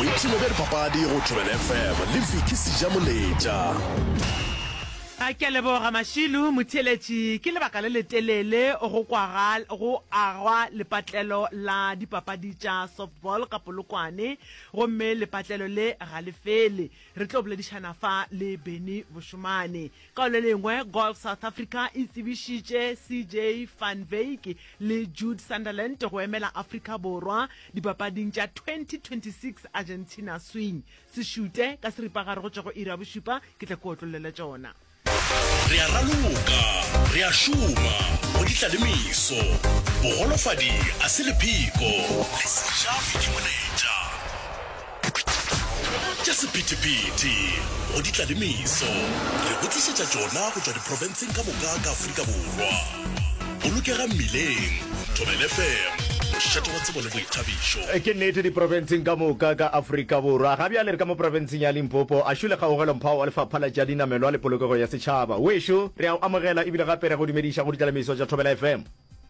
boipshino bja dipapadi go Thobela FM le Viki Sejamoletša. A ke leboga Mashilu motheletši ke lebaka le letelele go agwa lepatlelo la dipapadi tša softball ka Polokwane gomme lepatlelo le ga lefele re tlo boledišana fa le Beni Bošumane ka le lengwe Golf South Africa e tsebišitše CJ Van Wyk le Jude Sunderland go emela Afrika Borwa dipapading tša 2026 Argentina swing se šute ka seripagare go tša go ira bošupa ke tla ko tlolele tšona. Re a raloka, re a šoma, go ditlalemiso, bogolofadi a se lephiko, le seja Fikimoletša. Tša sephethephethe, go ditlalemiso, re go tlišetša tšona go tšwa diprofenseng ka moka ka Afrika Borwa. Bolokega mmileng, Thobela FM. Ke nnete diprofenseng ka moka ka Afrika Borwa ga bjale re ka mo profenseng ya Limpopo a šule kgaogelo mphao wa lefapha la tša dinamelo le polokego ya setšhaba wešo re a amogela ebile gape re go dumediša go ditlalemiso tša Thobela FM.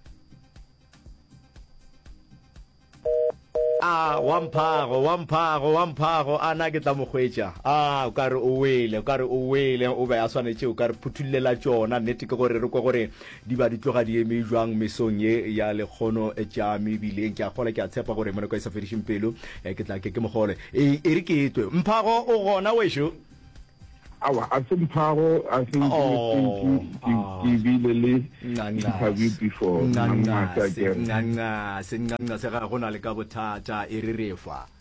Wamphago ana ke tla mokgwetša o ka re o wele o be a swanetše o ka re phuthulela tšona nnete ke gore re kwa gore di ba di tloga di eme jwang mesong ye ya lekgono tša mebileng ke a kgola ke a tshepa gore moneko e sa fedišeng pelo ke tla ke mogole e re ke etwe Mphago o gona wešo awa a se Mphago a se ke bile le interview before nanga se ga gona le ka bothata e re refa